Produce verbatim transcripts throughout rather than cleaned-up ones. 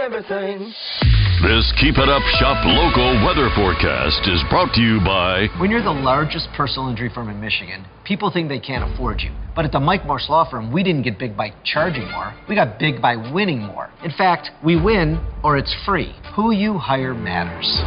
everything. This Keep It Up Shop local weather forecast is brought to you by... When you're the largest personal injury firm in Michigan, people think they can't afford you. But at the Mike Morse Law Firm, we didn't get big by charging more. We got big by winning more. In fact, we win or it's free. Who you hire matters.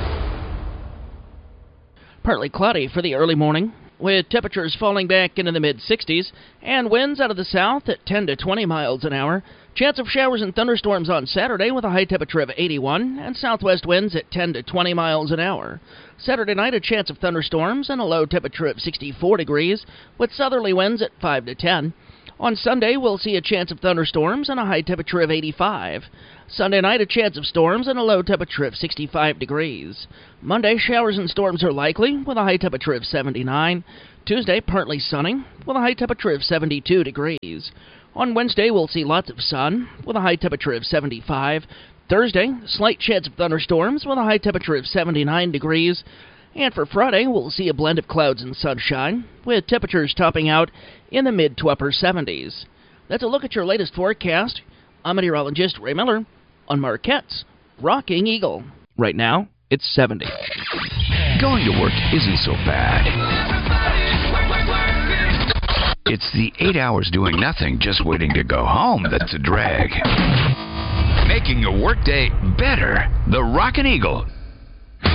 Partly cloudy for the early morning, with temperatures falling back into the mid sixties and winds out of the south at ten to twenty miles an hour. Chance of showers and thunderstorms on Saturday with a high temperature of eighty-one and southwest winds at ten to twenty miles an hour. Saturday night, a chance of thunderstorms and a low temperature of sixty-four degrees with southerly winds at five to ten. On Sunday, we'll see a chance of thunderstorms and a high temperature of eighty-five. Sunday night, a chance of storms and a low temperature of sixty-five degrees. Monday, showers and storms are likely with a high temperature of seventy-nine. Tuesday, partly sunny with a high temperature of seventy-two degrees. On Wednesday, we'll see lots of sun with a high temperature of seventy-five. Thursday, slight chance of thunderstorms with a high temperature of seventy-nine degrees. And for Friday, we'll see a blend of clouds and sunshine, with temperatures topping out in the mid to upper seventies. That's a look at your latest forecast. I'm meteorologist Ray Miller on Marquette's Rocking Eagle. Right now, it's seventy. Going to work isn't so bad. It's the eight hours doing nothing, just waiting to go home that's a drag. Making your workday better. The Rockin' Eagle.